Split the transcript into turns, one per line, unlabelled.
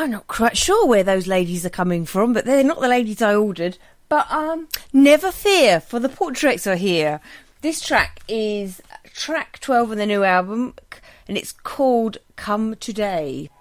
I'm not quite sure where those ladies are coming from, but they're not the ladies I ordered. But never fear, for the Portrex are here. This track is track 12 on the new album, and it's called Come Today.